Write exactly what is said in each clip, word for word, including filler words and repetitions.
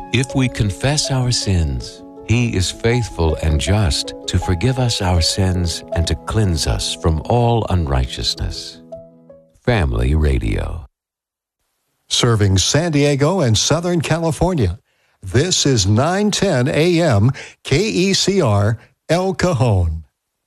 If we confess our sins, He is faithful and just to forgive us our sins and to cleanse us from all unrighteousness. Family Radio. Serving San Diego and Southern California. This is nine ten A M K E C R El Cajon.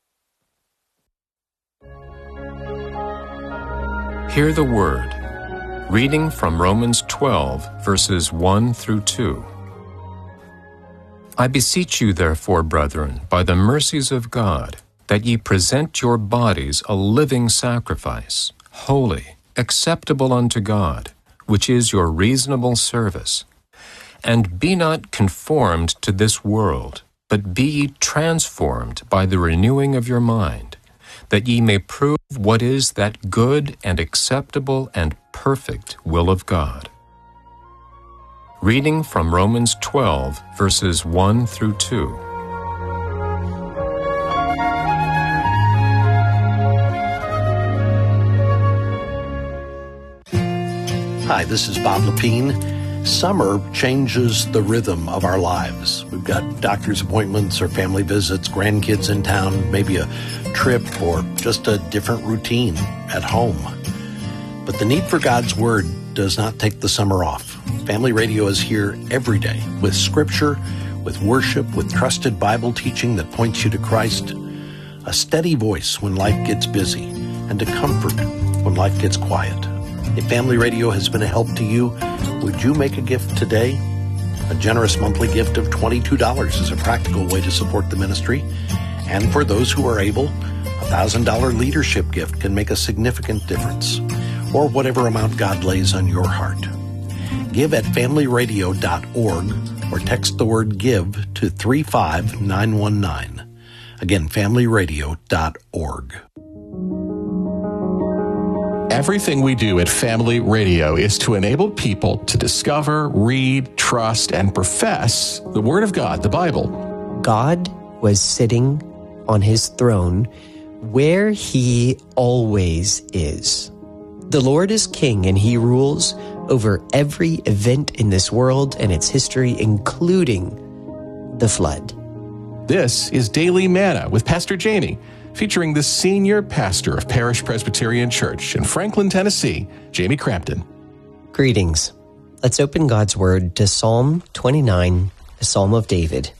Hear the Word. Reading from Romans twelve, verses one through two. I beseech you, therefore, brethren, by the mercies of God, that ye present your bodies a living sacrifice, holy, acceptable unto God, which is your reasonable service. And be not conformed to this world, but be ye transformed by the renewing of your mind, that ye may prove what is that good and acceptable and perfect will of God. Reading from Romans twelve, verses one through two. Hi, this is Bob Lepine. Summer changes the rhythm of our lives. We've got doctor's appointments or family visits, grandkids in town, maybe a trip or just a different routine at home. But the need for God's Word does not take the summer off. Family Radio is here every day with scripture, with worship, with trusted Bible teaching that points you to Christ, a steady voice when life gets busy, and a comfort when life gets quiet. If Family Radio has been a help to you, would you make a gift today? A generous monthly gift of twenty-two dollars is a practical way to support the ministry. And for those who are able, a one thousand dollars leadership gift can make a significant difference, or whatever amount God lays on your heart. Give at family radio dot org or text the word GIVE to three five nine one nine. Again, family radio dot org. Everything we do at Family Radio is to enable people to discover, read, trust, and profess the Word of God, the Bible. God was sitting on his throne where he always is. The Lord is king, and he rules over every event in this world and its history, including the flood. This is Daily Manna with Pastor Jamie, featuring the senior pastor of Parish Presbyterian Church in Franklin, Tennessee, Jamie Crampton. Greetings. Let's open God's Word to Psalm twenty-nine, a Psalm of David.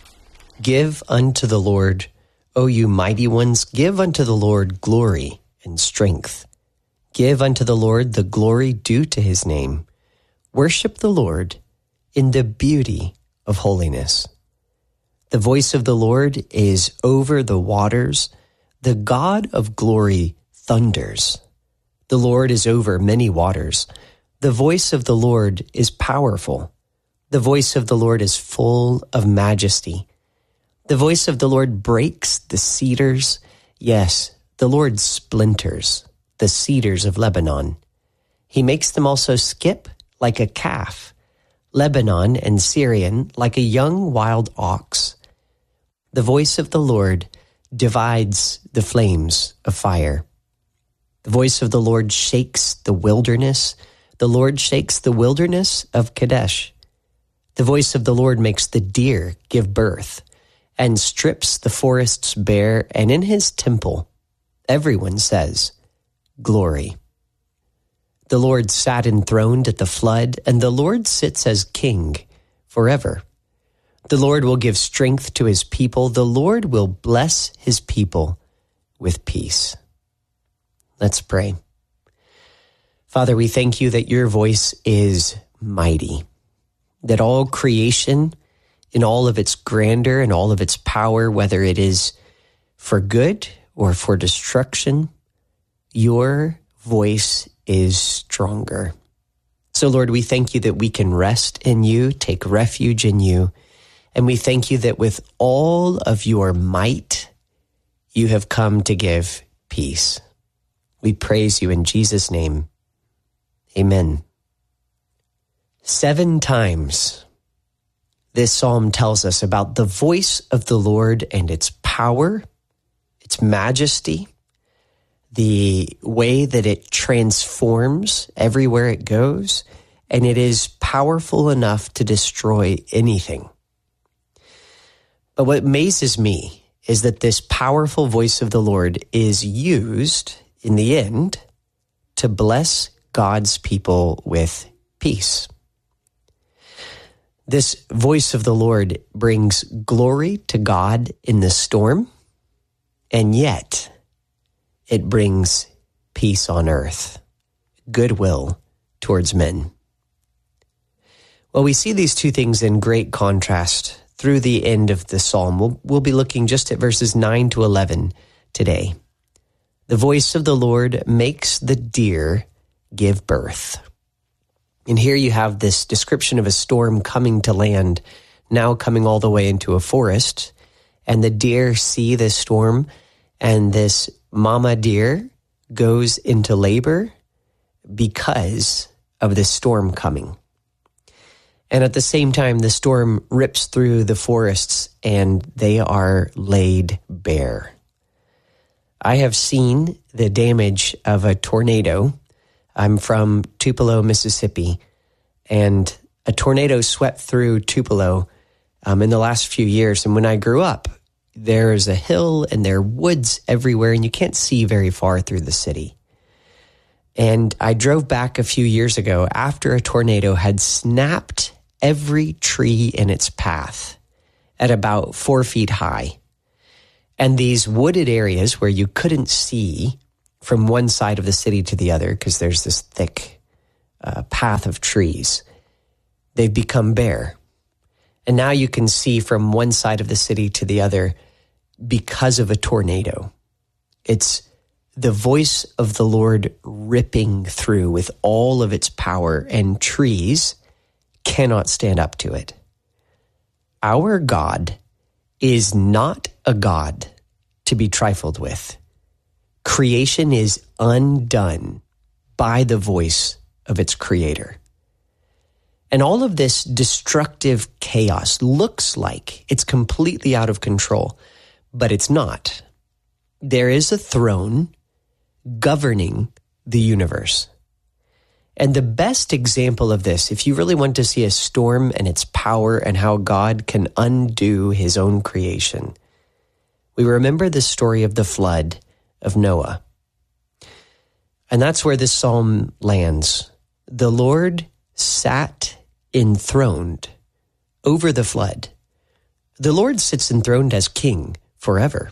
Give unto the Lord, O you mighty ones, give unto the Lord glory and strength. Give unto the Lord the glory due to his name. Worship the Lord in the beauty of holiness. The voice of the Lord is over the waters. The God of glory thunders. The Lord is over many waters. The voice of the Lord is powerful. The voice of the Lord is full of majesty. The voice of the Lord breaks the cedars. Yes, the Lord splinters the cedars of Lebanon. He makes them also skip like a calf, Lebanon and Syrian like a young wild ox. The voice of the Lord divides the flames of fire. The voice of the Lord shakes the wilderness. The Lord shakes the wilderness of Kadesh. The voice of the Lord makes the deer give birth and strips the forests bare, and in his temple everyone says, Glory. The Lord sat enthroned at the flood, and the Lord sits as king forever. The Lord will give strength to his people. The Lord will bless his people with peace. Let's pray. Father, we thank you that your voice is mighty, that all creation in all of its grandeur and all of its power, whether it is for good or for destruction, your voice is stronger. So, Lord, we thank you that we can rest in you, take refuge in you, and we thank you that with all of your might, you have come to give peace. We praise you in Jesus' name. Amen. Seven times, this psalm tells us about the voice of the Lord and its power, its majesty, the way that it transforms everywhere it goes, and it is powerful enough to destroy anything. But what amazes me is that this powerful voice of the Lord is used in the end to bless God's people with peace. This voice of the Lord brings glory to God in the storm, and yet it brings peace on earth, goodwill towards men. Well, we see these two things in great contrast through the end of the psalm. We'll, we'll be looking just at verses nine to eleven today. The voice of the Lord makes the deer give birth. And here you have this description of a storm coming to land, now coming all the way into a forest. And the deer see this storm, and this mama deer goes into labor because of this storm coming. And at the same time, the storm rips through the forests and they are laid bare. I have seen the damage of a tornado. I'm from Tupelo, Mississippi, and a tornado swept through Tupelo um, in the last few years. And when I grew up, there is a hill and there are woods everywhere, and you can't see very far through the city. And I drove back a few years ago after a tornado had snapped every tree in its path at about four feet high. And these wooded areas where you couldn't see from one side of the city to the other because there's this thick uh, path of trees, they've become bare. And now you can see from one side of the city to the other because of a tornado. It's the voice of the Lord ripping through with all of its power, and trees cannot stand up to it. Our God is not a God to be trifled with. Creation is undone by the voice of its creator. And all of this destructive chaos looks like it's completely out of control, but it's not. There is a throne governing the universe. And the best example of this, if you really want to see a storm and its power and how God can undo his own creation, we remember the story of the flood of Noah. And that's where this psalm lands. The Lord sat enthroned over the flood. The Lord sits enthroned as king forever.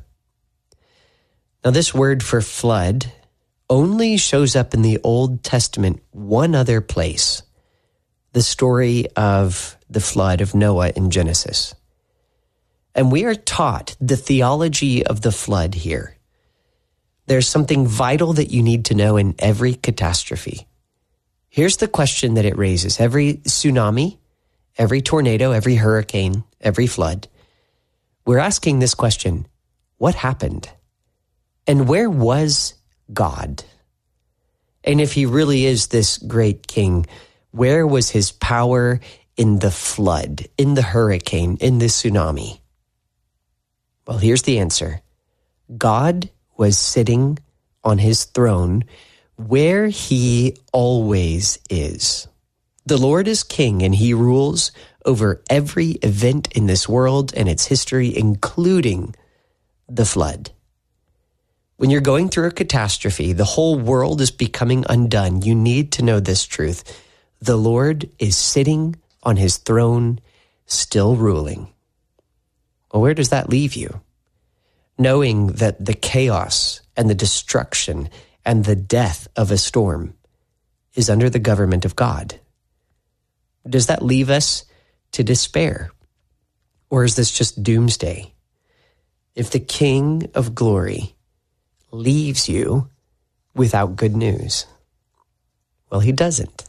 Now, this word for flood only shows up in the Old Testament one other place, the story of the flood of Noah in Genesis. And we are taught the theology of the flood here. There's something vital that you need to know in every catastrophe. Here's the question that it raises. Every tsunami, every tornado, every hurricane, every flood, we're asking this question: what happened? And where was God? And if he really is this great king, where was his power in the flood, in the hurricane, in the tsunami? Well, here's the answer. God was sitting on his throne where he always is. The Lord is king, and he rules over every event in this world and its history, including the flood. When you're going through a catastrophe, the whole world is becoming undone, you need to know this truth. The Lord is sitting on his throne, still ruling. Well, where does that leave you? Knowing that the chaos and the destruction and the death of a storm is under the government of God. Does that leave us to despair? Or is this just doomsday? If the King of Glory leaves you without good news, well, he doesn't.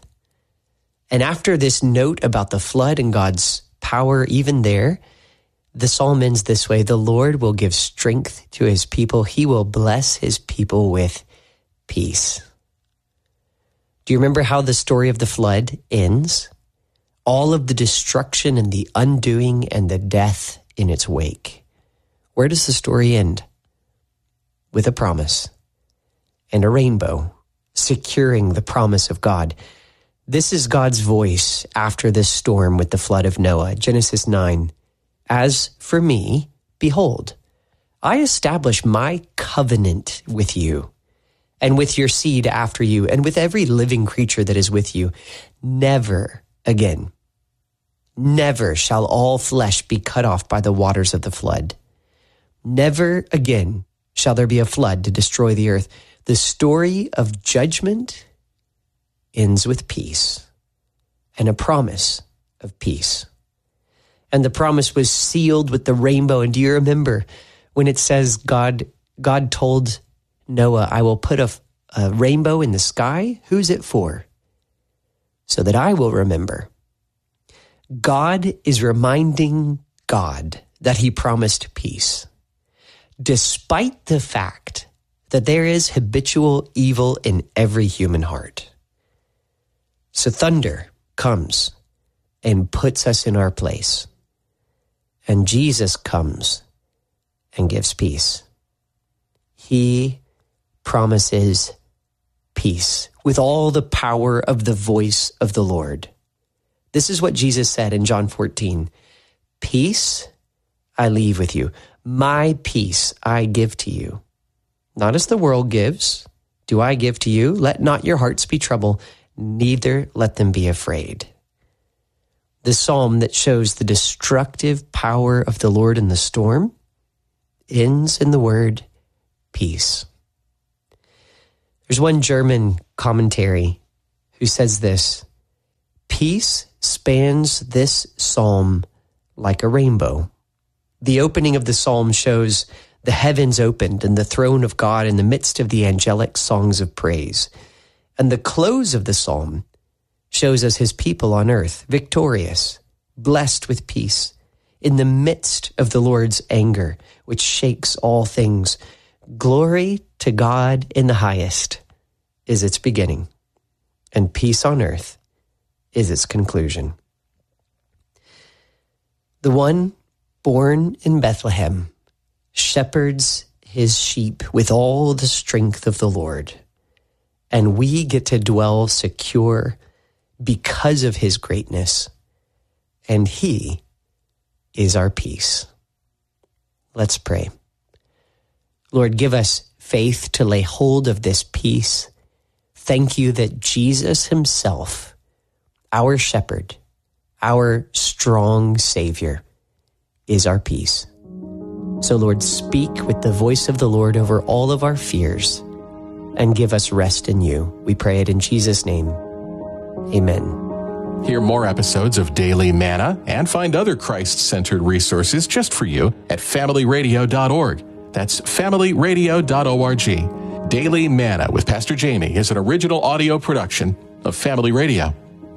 And after this note about the flood and God's power, even there, the psalm ends this way: the Lord will give strength to his people. He will bless his people with peace. Do you remember how the story of the flood ends? All of the destruction and the undoing and the death in its wake. Where does the story end? With a promise and a rainbow securing the promise of God. This is God's voice after this storm with the flood of Noah. Genesis nine. As for me, behold, I establish my covenant with you and with your seed after you and with every living creature that is with you. Never again, never shall all flesh be cut off by the waters of the flood. Never again shall there be a flood to destroy the earth. The story of judgment ends with peace and a promise of peace. And the promise was sealed with the rainbow. And do you remember when it says God, God told Noah, I will put a, a rainbow in the sky? Who's it for? So that I will remember. God is reminding God that he promised peace, despite the fact that there is habitual evil in every human heart. So thunder comes and puts us in our place. And Jesus comes and gives peace. He promises peace with all the power of the voice of the Lord. This is what Jesus said in John fourteen. Peace I leave with you. My peace I give to you. Not as the world gives, do I give to you. Let not your hearts be troubled, neither let them be afraid. The psalm that shows the destructive power of the Lord in the storm ends in the word peace. There's one German commentary who says this: peace spans this psalm like a rainbow. The opening of the psalm shows the heavens opened and the throne of God in the midst of the angelic songs of praise. And the close of the psalm shows us his people on earth, victorious, blessed with peace, in the midst of the Lord's anger, which shakes all things. Glory to God in the highest is its beginning, and peace on earth is its conclusion. The one born in Bethlehem shepherds his sheep with all the strength of the Lord, and we get to dwell secure because of his greatness, and he is our peace. Let's pray. Lord, give us faith to lay hold of this peace. Thank you that Jesus himself, our shepherd, our strong Savior, is our peace. So, Lord, speak with the voice of the Lord over all of our fears and give us rest in you. We pray it in Jesus' name. Amen. Hear more episodes of Daily Manna and find other Christ-centered resources just for you at family radio dot org. That's family radio dot org. Daily Manna with Pastor Jamie is an original audio production of Family Radio.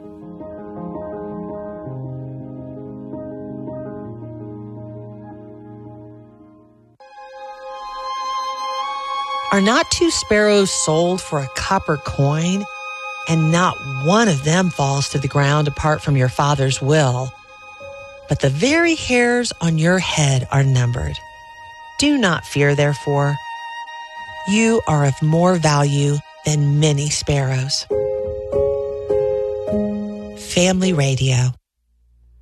Are not two sparrows sold for a copper coin? And not one of them falls to the ground apart from your Father's will. But the very hairs on your head are numbered. Do not fear, therefore. You are of more value than many sparrows. Family Radio.